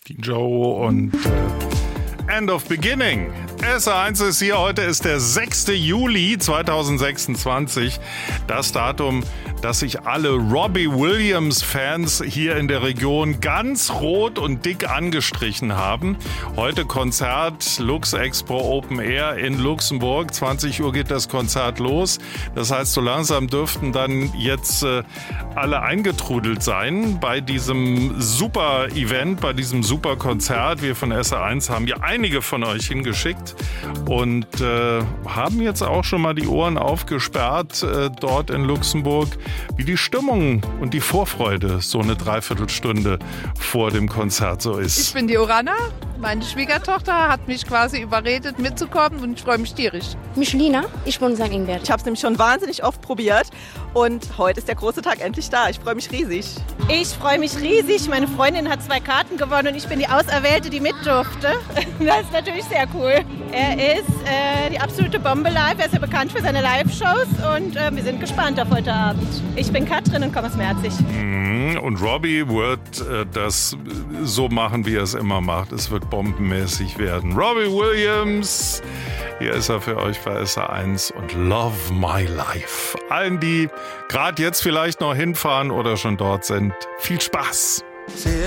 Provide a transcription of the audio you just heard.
Dean Joe und End of Beginning. SR1 ist hier, heute ist der 6. Juli 2026. Das Datum, das sich alle Robbie Williams-Fans hier in der Region ganz rot und dick angestrichen haben. Heute Konzert, Lux Expo Open Air in Luxemburg. 20 Uhr geht das Konzert los. Das heißt, so langsam dürften dann jetzt alle eingetrudelt sein bei diesem super Event, bei diesem super Konzert. Wir von SR1 haben ja einige von euch hingeschickt und haben jetzt auch schon mal die Ohren aufgesperrt dort in Luxemburg, wie die Stimmung und die Vorfreude so eine Dreiviertelstunde vor dem Konzert so ist. Ich bin die Orana. Meine Schwiegertochter hat mich quasi überredet, mitzukommen und ich freue mich tierisch. Michelina, ich wohne in St. Ingbert. Ich habe es nämlich schon wahnsinnig oft probiert und heute ist der große Tag endlich da. Ich freue mich riesig. Ich freue mich riesig. Meine Freundin hat 2 Karten gewonnen und ich bin die Auserwählte, die mit durfte. Das ist natürlich sehr cool. Er ist die absolute Bombe live. Er ist ja bekannt für seine Live-Shows und wir sind gespannt auf heute Abend. Ich bin Katrin und komme aus Merzig. Und Robbie wird das so machen, wie er es immer macht. Es wird bombenmäßig werden. Robbie Williams, hier ist er für euch bei SR1 und Love My Life. Allen, die gerade jetzt vielleicht noch hinfahren oder schon dort sind, viel Spaß.